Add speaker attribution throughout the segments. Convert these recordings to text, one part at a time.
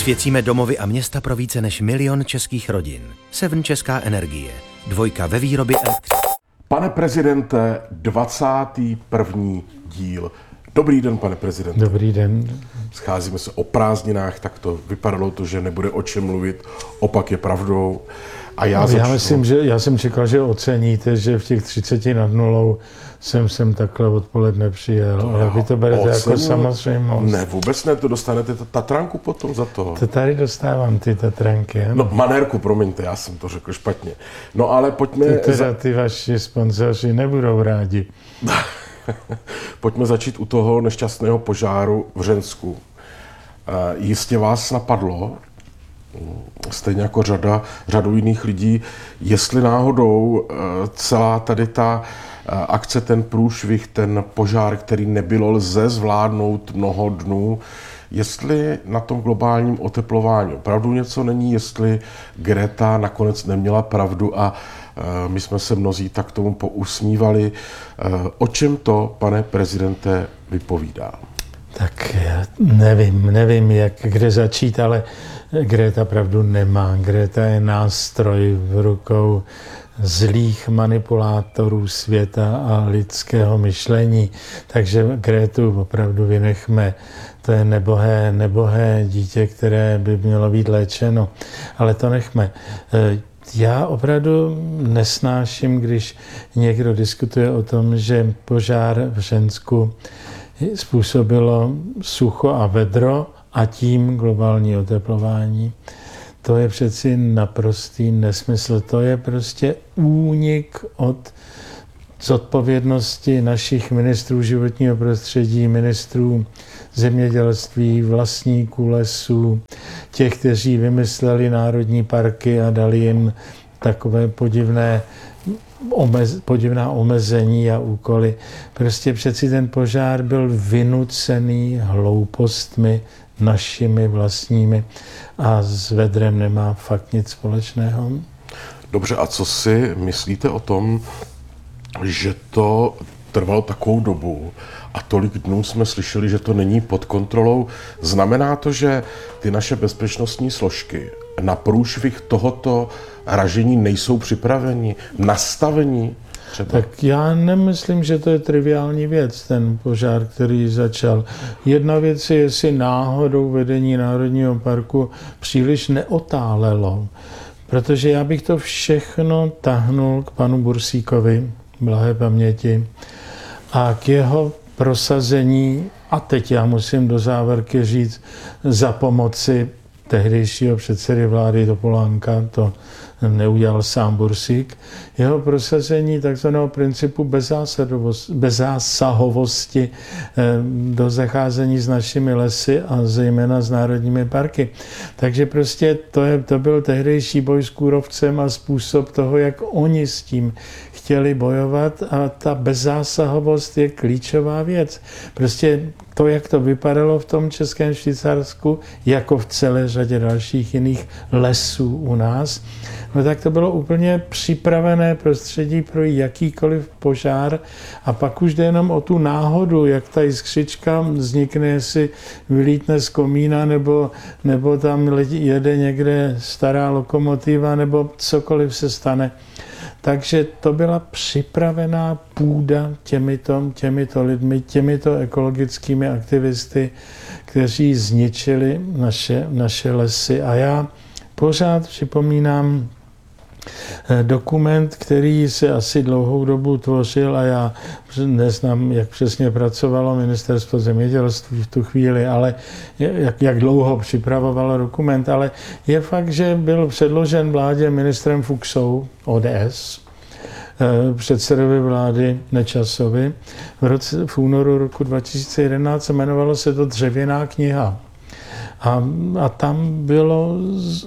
Speaker 1: Osvěcíme domovy a města pro více než 1 milion českých rodin. Seven Česká energie. 2 ve výrobě elektřiny.
Speaker 2: Pane prezidente, 21. díl. Dobrý den, pane prezidente.
Speaker 3: Dobrý den.
Speaker 2: Scházíme se o prázdninách, tak to vypadalo to, že nebude o čem mluvit. Opak je pravdou. A já
Speaker 3: myslím, že já jsem čekal, že oceníte, že v těch 30 nad nulou jsem takhle odpoledne přijel, ale vy to berete jako samozřejmost.
Speaker 2: Ne, vůbec ne, to dostanete tatranku potom za to.
Speaker 3: To tady dostávám ty tatranky, ano?
Speaker 2: No, manérku, promiňte, já jsem to řekl špatně. No, ale pojďme...
Speaker 3: Ty vaši sponzoři nebudou rádi.
Speaker 2: Pojďme začít u toho nešťastného požáru v Hřensku. Jistě vás napadlo, stejně jako řadu jiných lidí, jestli náhodou celá tady ta akce, ten průšvih, ten požár, který nebylo lze zvládnout mnoho dnů, jestli na tom globálním oteplování opravdu něco není, jestli Greta nakonec neměla pravdu a my jsme se mnozí tak tomu pousmívali. O čem to, pane prezidente, vypovídá?
Speaker 3: Tak já nevím, kde začít, ale Greta pravdu nemá. Greta je nástroj v rukou zlých manipulátorů světa a lidského myšlení. Takže Gretu opravdu vynechme. To je nebohé dítě, které by mělo být léčeno. Ale to nechme. Já opravdu nesnáším, když někdo diskutuje o tom, že požár v Hřensku způsobilo sucho a vedro a tím globální oteplování. To je přeci naprostý nesmysl. To je prostě únik od zodpovědnosti našich ministrů životního prostředí, ministrů zemědělství, vlastníků lesů, těch, kteří vymysleli národní parky a dali jim takové podivná omezení a úkoly. Prostě přeci ten požár byl vynucený hloupostmi našimi vlastními a s vedrem nemá fakt nic společného.
Speaker 2: Dobře, a co si myslíte o tom, že to trvalo takovou dobu a tolik dnů jsme slyšeli, že to není pod kontrolou? Znamená to, že ty naše bezpečnostní složky na průšvih tohoto ražení nejsou připraveni, nastavení? Třeba?
Speaker 3: Tak já nemyslím, že to je triviální věc, ten požár, který začal. Jedna věc je, jestli náhodou vedení Národního parku příliš neotálelo, protože já bych to všechno tahnul k panu Bursíkovi, blahé paměti, a k jeho prosazení, a teď já musím do závorky říct, za pomoci tehdejšího předsedy vlády Topolánka, to neudělal sám Bursík, jeho prosazení takzvaného principu bezzásahovosti do zacházení s našimi lesy a zejména s národními parky. Takže prostě to byl tehdejší boj s kůrovcem a způsob toho, jak oni s tím chtěli bojovat, a ta bezzásahovost je klíčová věc. Prostě to, jak to vypadalo v tom Českém Švýcarsku, jako v celé řadě dalších jiných lesů u nás, no tak to bylo úplně připravené prostředí pro jakýkoliv požár a pak už jde jenom o tu náhodu, jak ta jiskřička vznikne, jestli vylítne z komína, nebo tam jede někde stará lokomotiva, nebo cokoliv se stane. Takže to byla připravená půda těmito lidmi, těmito ekologickými aktivisty, kteří zničili naše lesy. A já pořád připomínám dokument, který se asi dlouhou dobu tvořil, a já neznám, jak přesně pracovalo ministerstvo zemědělství v tu chvíli, ale jak dlouho připravovalo dokument, ale je fakt, že byl předložen vládě ministrem Fuksou, ODS, předsedovi vlády Nečasovi v únoru roku 2011, jmenovalo se to Dřevěná kniha. A tam bylo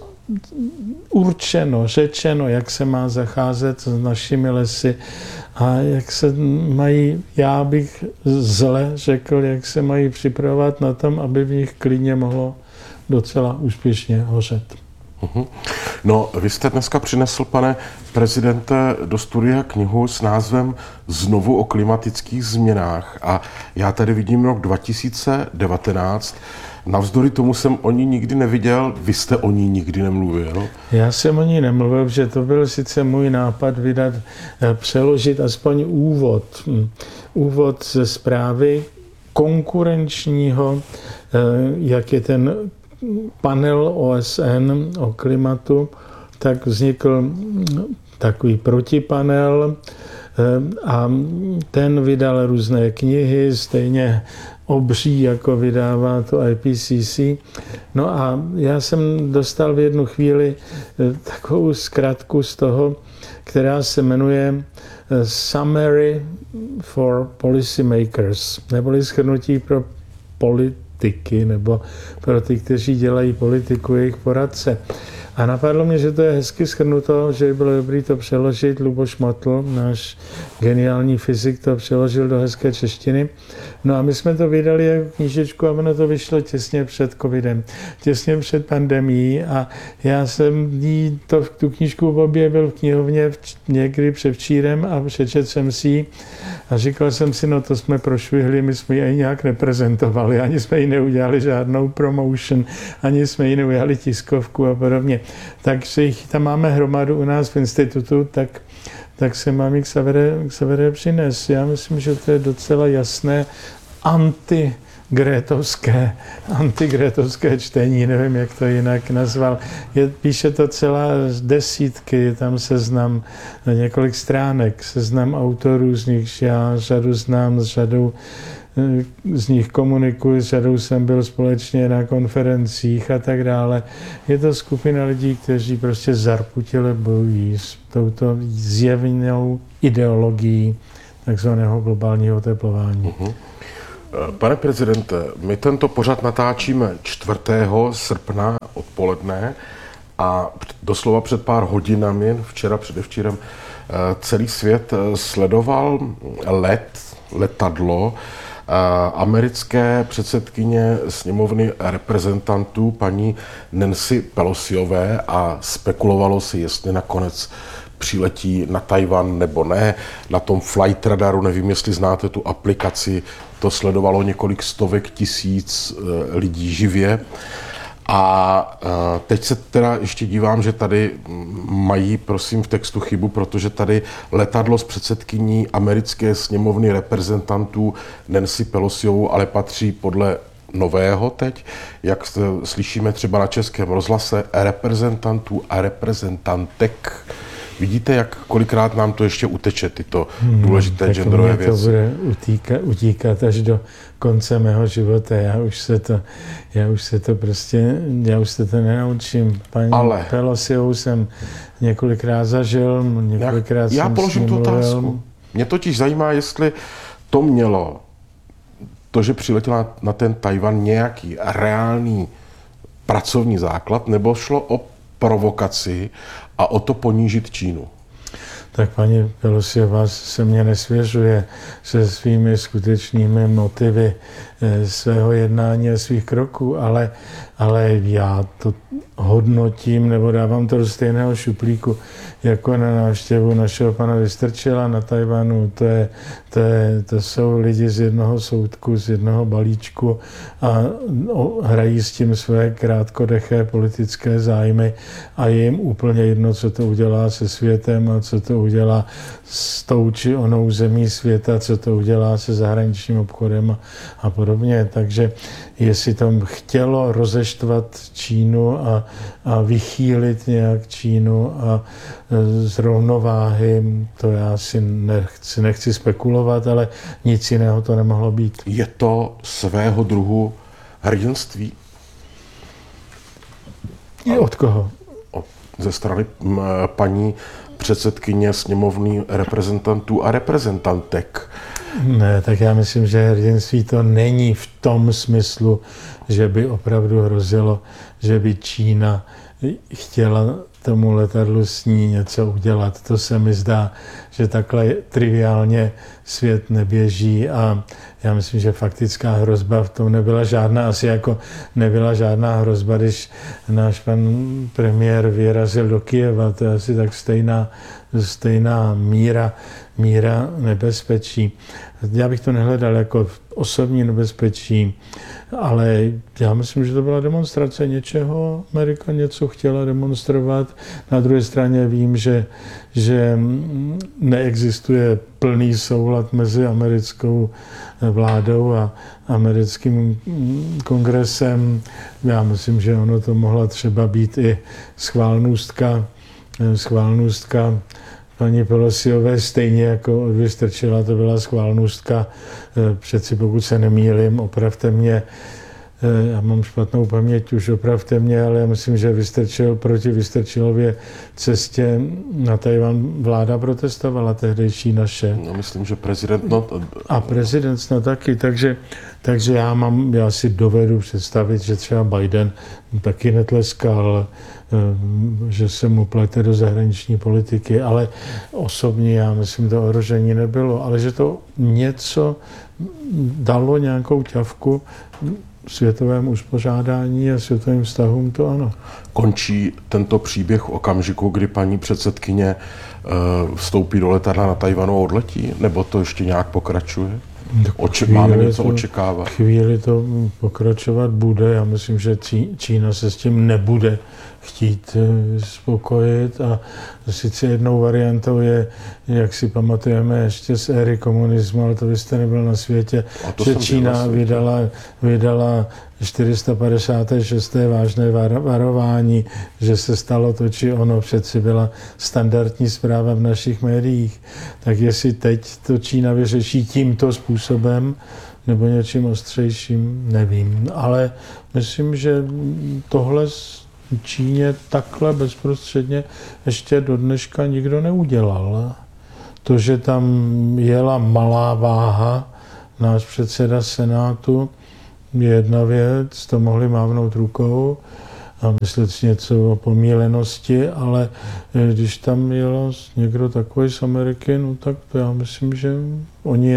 Speaker 3: řečeno, jak se má zacházet s našimi lesy a jak se mají, já bych zle řekl, jak se mají připravovat na tom, aby v nich klidně mohlo docela úspěšně hořet.
Speaker 2: No, vy jste dneska přinesl, pane prezidente, do studia knihu s názvem Znovu o klimatických změnách. A já tady vidím rok 2019. Navzdory tomu jsem o ní nikdy neviděl, vy jste o ní nikdy nemluvil.
Speaker 3: Já jsem o ní nemluvil, že to byl sice můj nápad přeložit aspoň úvod ze zprávy konkurenčního, jak je ten panel OSN o klimatu, tak vznikl takový protipanel a ten vydal různé knihy, stejně obří, jako vydává to IPCC. No a já jsem dostal v jednu chvíli takovou zkratku z toho, která se jmenuje Summary for Policymakers, neboli shrnutí pro politiky, nebo pro ty, kteří dělají politiku, jejich poradce. A napadlo mě, že to je hezky shrnuto, že by bylo dobré to přeložit. Luboš Motl, náš geniální fyzik, to přeložil do hezké češtiny. No a my jsme to vydali jako knížečku a ono to vyšlo těsně před covidem, těsně před pandemií a já jsem tu knížku objevil v knihovně někdy předevčírem a přečetl jsem si ji a říkal jsem si, no to jsme prošvihli, my jsme ji ani nějak neprezentovali, ani jsme ji neudělali žádnou promotion, ani jsme ji neudělali tiskovku a podobně. Takže jich tam máme hromadu u nás v institutu, tak se mám ji k Xavere přines. Já myslím, že to je docela jasné antigrétovské čtení, nevím, jak to jinak nazval. Píše to celá desítky, je tam seznam, několik stránek, seznam autorů, z nich já řadu znám, s řadou z nich komunikuji, s řadou jsem byl společně na konferencích a tak dále. Je to skupina lidí, kteří prostě zarputile bojují s touto zjevnou ideologií takzvaného globálního oteplování.
Speaker 2: Pane prezidente, my tento pořad natáčíme 4. srpna odpoledne a doslova před pár hodinami, včera předevčírem, celý svět sledoval letadlo americké předsedkyně sněmovny reprezentantů paní Nancy Pelosiové a spekulovalo se, jestli nakonec přiletí na Tajvan nebo ne. Na tom Flight Radaru, nevím, jestli znáte tu aplikaci, to sledovalo několik stovek tisíc lidí živě. A teď se teda ještě dívám, že tady mají, prosím, v textu chybu, protože tady letadlo s předsedkyní americké sněmovny reprezentantů Nancy Pelosiovou, ale patří podle nového teď, jak slyšíme třeba na Českém rozhlase, reprezentantů a reprezentantek. Vidíte, jak kolikrát nám to ještě uteče, tyto důležité genderové věci?
Speaker 3: To bude utíkat až do konce mého života. Já už se to nenaučím. Paní Pelosiovou jsem několikrát zažil, několikrát
Speaker 2: já
Speaker 3: jsem
Speaker 2: položím tu otázku. Mě totiž zajímá, jestli to mělo, to, že přiletěla na ten Tajvan, nějaký reálný pracovní základ, nebo šlo o provokaci a o to ponížit Čínu?
Speaker 3: Tak paní Pelosiová se mě nesvěřuje se svými skutečnými motivy svého jednání a svých kroků, ale já to hodnotím nebo dávám to do stejného šuplíku jako na návštěvu našeho pana Vystrčila na Tajvanu. To jsou lidi z jednoho soudku, z jednoho balíčku a hrají s tím své krátkodeché politické zájmy a je jim úplně jedno, co to udělá se světem a co to udělá s tou či onou zemí světa, co to udělá se zahraničním obchodem a podobně. Takže jestli to chtělo rozeštvat Čínu a vychýlit nějak Čínu a z rovnováhy, to já si nechci spekulovat, ale nic jiného to nemohlo být.
Speaker 2: Je to svého druhu hrdinství?
Speaker 3: Od koho?
Speaker 2: Ze strany paní předsedkyně sněmovny reprezentantů a reprezentantek.
Speaker 3: Ne, tak já myslím, že hrdinství to není v tom smyslu, že by opravdu hrozilo, že by Čína chtěla tomu letadlu s ní něco udělat. To se mi zdá, že takhle triviálně svět neběží a já myslím, že faktická hrozba v tom nebyla žádná, asi jako nebyla žádná hrozba, když náš pan premiér vyrazil do Kyjeva, to je asi tak stejná míra nebezpečí. Já bych to nehledal jako osobní nebezpečí, ale já myslím, že to byla demonstrace něčeho. Amerika něco chtěla demonstrovat. Na druhé straně vím, že neexistuje plný soulad mezi americkou vládou a americkým kongresem. Já myslím, že ono to mohla třeba být i schválnůstka paní Pelosiové, stejně jako od Vystrčila to byla schválnůstka, přeci pokud se nemýlím, opravte mě, já mám špatnou paměť, už opravte mě, ale já myslím, že Vystrčil proti Vystrčilově cestě na Tajvan vláda protestovala tehdejší naše.
Speaker 2: No, myslím, že prezident...
Speaker 3: A prezident snad taky, takže já si dovedu představit, že třeba Biden taky netleskal, že se mu plete do zahraniční politiky, ale osobně já myslím, to ohrožení nebylo, ale že to něco dalo nějakou ťavku světovému uspořádání a světovým vztahům, to ano.
Speaker 2: Končí tento příběh v okamžiku, kdy paní předsedkyně vstoupí do letadla na Tajvanu a odletí? Nebo to ještě nějak pokračuje? Máme něco očekávat?
Speaker 3: Chvíli to pokračovat bude. Já myslím, že Čína se s tím nebude chtít spokojit a sice jednou variantou je, jak si pamatujeme ještě z éry komunismu, ale to vy jste nebyl na světě, že Čína vydala 456. vážné varování, že se stalo to, či ono, přeci byla standardní zpráva v našich médiích. Tak jestli teď to Čína vyřeší tímto způsobem, nebo něčím ostřejším, nevím. Ale myslím, že tohle Číně takhle bezprostředně ještě do dneška nikdo neudělal. To, že tam jela malá váha, náš předseda Senátu, je jedna věc, to mohli mávnout rukou a myslet si něco o pomílenosti, ale když tam jel někdo takový z Ameriky, no tak to já myslím, že oni